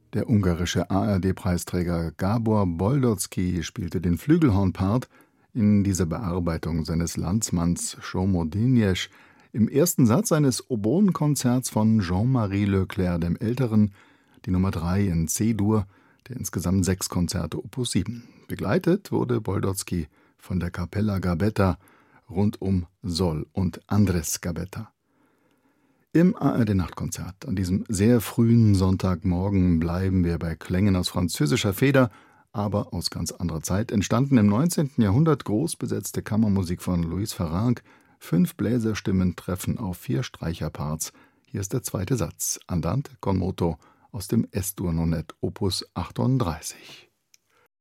Der ungarische ARD-Preisträger Gábor Boldocki spielte den Flügelhornpart in dieser Bearbeitung seines Landsmanns Somo Díjas im ersten Satz eines Oboenkonzerts von Jean-Marie Leclerc dem Älteren, die Nummer 3 in C-Dur, der insgesamt 6 Konzerte Opus 7. Begleitet wurde Boldocki von der Capella Gabetta rund um Sol und Andrés Gabetta. Im ARD-Nachtkonzert an diesem sehr frühen Sonntagmorgen bleiben wir bei Klängen aus französischer Feder, aber aus ganz anderer Zeit, entstanden im 19. Jahrhundert groß besetzte Kammermusik von Louis Farrenc. 5 Bläserstimmen treffen auf 4 Streicherparts. Hier ist der zweite Satz, Andante con moto aus dem S-Dur-Nonett Opus 38.